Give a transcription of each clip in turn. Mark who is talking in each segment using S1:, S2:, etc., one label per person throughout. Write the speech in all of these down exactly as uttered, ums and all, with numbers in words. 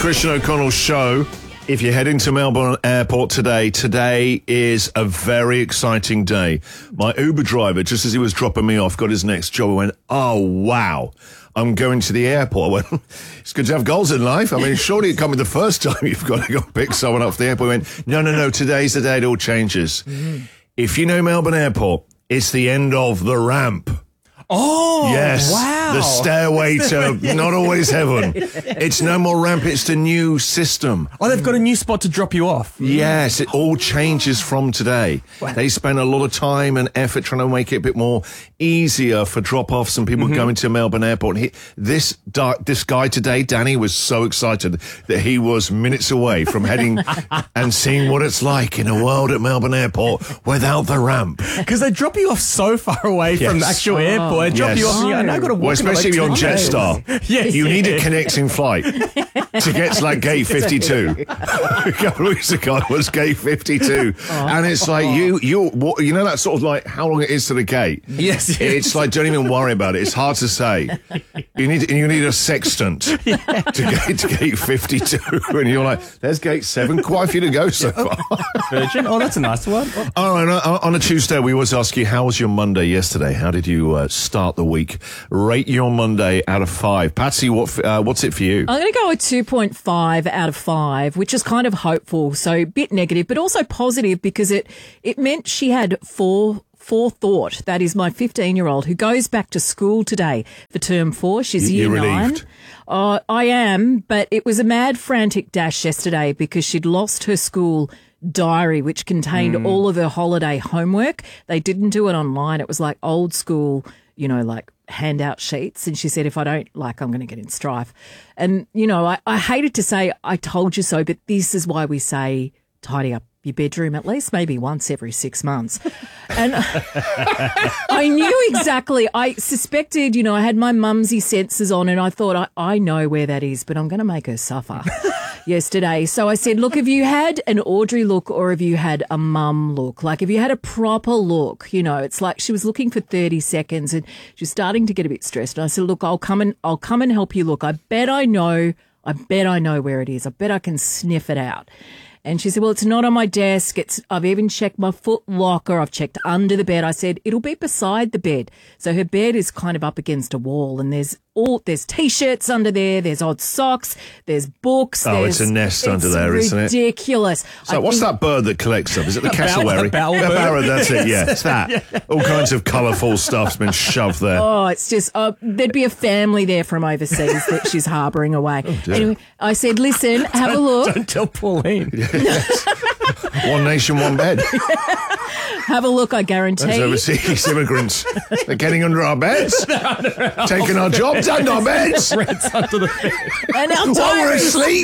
S1: Christian O'Connell Show. If you're heading to Melbourne Airport today, today is a very exciting day. My Uber driver, just as he was dropping me off, got his next job. I went, oh, wow, I'm going to the airport. I went, it's good to have goals in life. I mean, surely it can't be the first time you've got to go pick someone up from the airport. I went, no, no, no, today's the day it all changes. Mm-hmm. If you know Melbourne Airport, it's the end of the ramp.
S2: Oh,
S1: yes.
S2: Wow.
S1: The stairway to yes. not always heaven. It's no more ramp, it's the new system.
S2: Oh, they've got a new spot to drop you off.
S1: Yes, it all changes from today. Wow. They spend a lot of time and effort trying to make it a bit more easier for drop-offs and people mm-hmm. going to Melbourne Airport. He, this this guy today, Danny, was so excited that he was minutes away from heading and seeing what it's like in a world at Melbourne Airport without the ramp.
S2: Because they drop you off so far away yes. from the actual oh. airport. They drop
S1: yes.
S2: you off and you're, and I've got to walk.
S1: Well, especially if you're on Jetstar.
S2: yes.
S1: You need a connecting flight to get to like gate fifty-two. A couple of weeks ago was gate fifty-two. Oh. And it's like, you, you, you know that sort of like how long it is to the gate?
S2: Yes. yes.
S1: It's like, don't even worry about it. It's hard to say. You need you need a sextant yeah. to get to gate fifty-two. And you're like, there's gate seven. Quite a few to go so far.
S2: Virgin. Oh, that's a nice one.
S1: All right. On a Tuesday, we always ask you, how was your Monday yesterday? How did you uh, start the week? Rate your Monday out of five. Patsy, what uh, what's it for you?
S3: I'm going to go with two point five out of five, which is kind of hopeful. So a bit negative, but also positive because it, it meant she had four forethought. That is my fifteen-year-old who goes back to school today for term four. She's
S1: You're
S3: year nine.
S1: relieved.
S3: Uh, I am, but it was a mad, frantic dash yesterday because she'd lost her school diary, which contained mm. all of her holiday homework. They didn't do it online. It was like old school, you know, like handout sheets. And she said, if I don't like, I'm going to get in strife. And, you know, I, I hated to say I told you so, but this is why we say tidy up your bedroom at least maybe once every six months. And I knew exactly, I suspected, you know, I had my mumsy senses on and I thought, I, I know where that is, but I'm going to make her suffer yesterday. So I said, look, have you had an Audrey look or have you had a mum look? Like, have you had a proper look? You know, it's like she was looking for thirty seconds and she was starting to get a bit stressed. And I said, look, I'll come and I'll come and help you look. I bet I know, I bet I know where it is. I bet I can sniff it out. And she said, well, it's not on my desk. It's, I've even checked my foot locker. I've checked under the bed. I said, it'll be beside the bed. So her bed is kind of up against a wall and there's all, there's T-shirts under there. There's odd socks. There's books.
S1: Oh,
S3: there's,
S1: it's a nest under there, isn't it?
S3: It's ridiculous.
S1: So I what's
S3: think,
S1: that bird that collects them? Is it the cassowary?
S2: A bower bird.
S1: A bower, that's it, yeah. It's that. Yeah. All kinds of colourful stuff's been shoved there.
S3: Oh, it's just, uh, there'd be a family there from overseas that she's harbouring away. Oh, anyway, I said, listen, have a look.
S2: Don't tell Pauline.
S1: Yes. One nation, one bed.
S3: Have a look, I guarantee.
S1: Those overseas immigrants. They're getting under our beds. Taking our jobs and our beds.
S2: Reds under the bed.
S3: And our
S1: While we're asleep.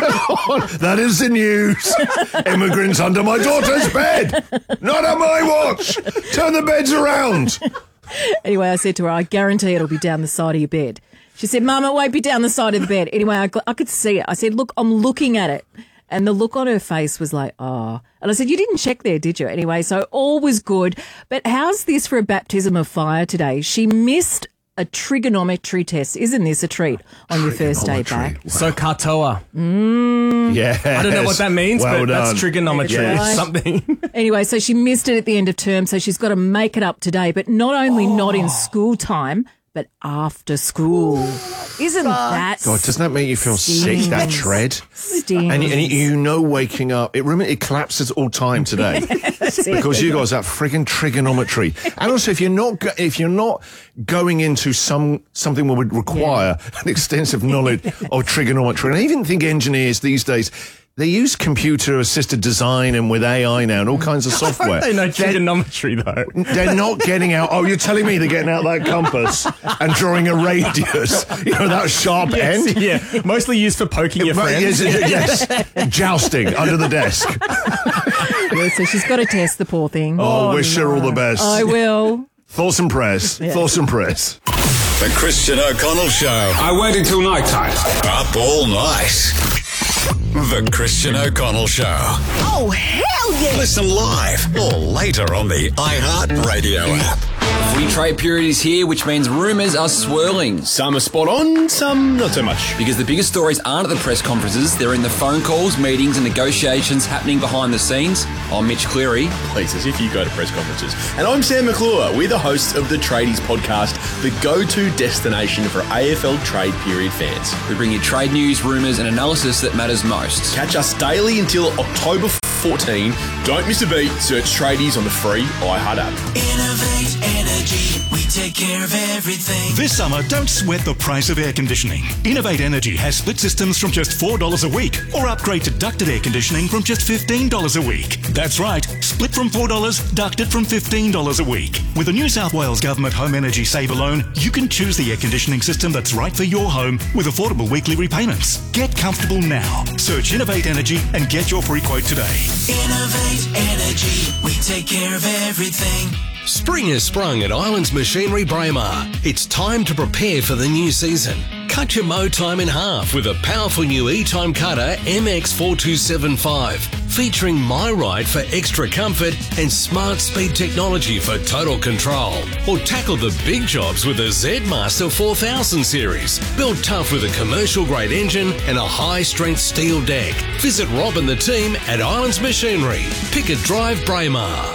S1: That is the news. Immigrants under my daughter's bed. Not on my watch. Turn the beds around.
S3: Anyway, I said to her, I guarantee it'll be down the side of your bed. She said, Mum, it won't be down the side of the bed. Anyway, I, I could see it. I said, look, I'm looking at it. And the look on her face was like, oh. And I said, you didn't check there, did you? Anyway, so all was good. But how's this for a baptism of fire today? She missed a trigonometry test. Isn't this a treat on your first day back?
S1: Wow.
S2: So katoa.
S3: Mm.
S1: Yeah.
S2: I don't know what that means,
S1: well
S2: but
S1: done.
S2: That's trigonometry.
S1: Yes.
S2: Something.
S3: Anyway, so she missed it at the end of term, so she's got to make it up today. But not only oh. not in school time, but after school. Isn't that
S1: God, doesn't that make you feel
S3: stings.
S1: sick, that tread?
S3: Stings.
S1: And, and you know waking up, it, remember, it collapses all time today. Because you guys, that frigging trigonometry. And also, if you're not go- if you're not going into some something that would require yeah. an extensive knowledge of trigonometry, and I even think engineers these days, they use computer-assisted design and with A I now and all kinds of software.
S2: They know trigonometry, though.
S1: They're not getting out, oh, you're telling me they're getting out that compass and drawing a radius, you know, that sharp
S2: yes,
S1: end?
S2: Yeah, mostly used for poking your friends.
S1: Yes, yes. Jousting under the desk.
S3: Yeah, so she's got to test the poor thing.
S1: Oh, oh wish no. her all the best.
S3: I will.
S1: Thoughts and prayers. Yeah. Thoughts and prayers.
S4: The Christian O'Connell Show.
S5: I waited till night time.
S4: Up all night. The Christian O'Connell Show.
S5: Oh, hell yeah!
S4: Listen live or later on the iHeartRadio app.
S6: Free trade period is here, which means rumours are swirling.
S7: Some are spot on, some not so much.
S6: Because the biggest stories aren't at the press conferences, they're in the phone calls, meetings and negotiations happening behind the scenes. I'm Mitch Cleary.
S7: Please, as if you go to press conferences. And I'm Sam McClure. We're the hosts of the Tradies podcast, the go-to destination for A F L trade period fans.
S6: We bring you trade news, rumours and analysis that matters most.
S7: Catch us daily until October fourteenth. Don't miss a beat. Search Tradies on the free iHeart app.
S8: Innovate Energy. We take care of everything.
S9: This summer, don't sweat the price of air conditioning. Innovate Energy has split systems from just four dollars a week, or upgrade to ducted air conditioning from just fifteen dollars a week. That's right, split from four dollars, ducted from fifteen dollars a week. With the New South Wales Government Home Energy Saver Loan, you can choose the air conditioning system that's right for your home with affordable weekly repayments. Get comfortable now. Search Innovate Energy and get your free quote today.
S8: Innovate Energy. We take care of everything.
S4: Spring has sprung at Islands Machinery Braemar. It's time to prepare for the new season. Cut your mow time in half with a powerful new E-Time cutter M X four two seven five, featuring MyRide for extra comfort and smart speed technology for total control. Or tackle the big jobs with the Z-Master four thousand series, built tough with a commercial grade engine and a high strength steel deck. Visit Rob and the team at Islands Machinery. Pick a drive Braemar.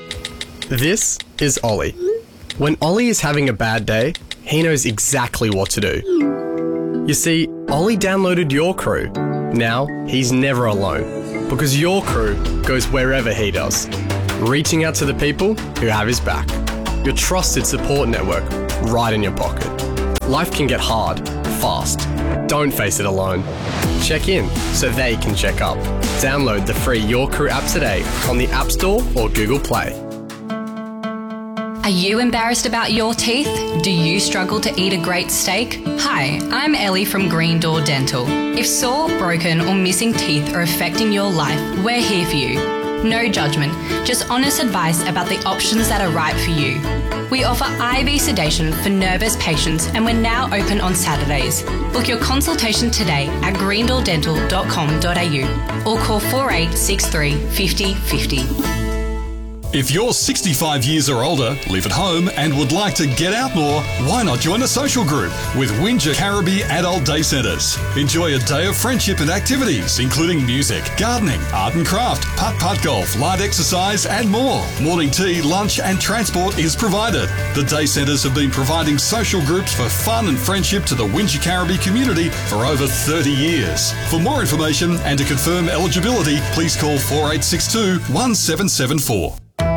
S2: This is Ollie. When Ollie is having a bad day, he knows exactly what to do. You see, Ollie downloaded Your Crew. Now, he's never alone, because Your Crew goes wherever he does, reaching out to the people who have his back. Your trusted support network right in your pocket. Life can get hard, fast. Don't face it alone. Check in so they can check up. Download the free Your Crew app today on the App Store or Google Play.
S10: Are you embarrassed about your teeth? Do you struggle to eat a great steak? Hi, I'm Ellie from Green Door Dental. If sore, broken or missing teeth are affecting your life, we're here for you. No judgment, just honest advice about the options that are right for you. We offer I V sedation for nervous patients and we're now open on Saturdays. Book your consultation today at green door dental dot com dot a u or call four eight six three, five zero five zero.
S11: If you're sixty-five years or older, live at home and would like to get out more, why not join a social group with Windsor Caribbean Adult Day Centres? Enjoy a day of friendship and activities, including music, gardening, art and craft, putt-putt golf, light exercise and more. Morning tea, lunch and transport is provided. The Day Centres have been providing social groups for fun and friendship to the Windsor Caribbean community for over thirty years. For more information and to confirm eligibility, please call four eight six two, one seven seven four.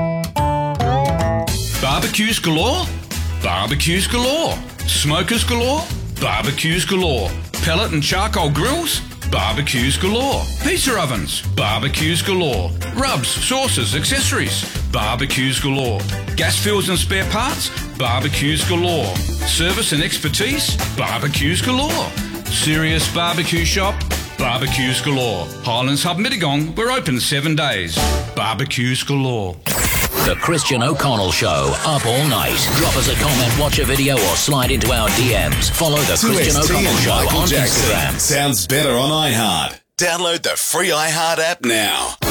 S12: Barbecues galore? Barbecues galore. Smokers galore? Barbecues galore. Pellet and charcoal grills? Barbecues galore. Pizza ovens? Barbecues galore. Rubs, sauces, accessories? Barbecues galore. Gas fills and spare parts? Barbecues galore. Service and expertise? Barbecues galore. Serious barbecue shop? Barbecues galore. Highlands Hub Mittagong, we're open seven days. Barbecues galore.
S13: The Christian O'Connell Show, up all night. Drop us a comment, watch a video, or slide into our D Ms. Follow The Christian O'Connell Show on Instagram.
S4: Sounds better on iHeart. Download the free iHeart app now.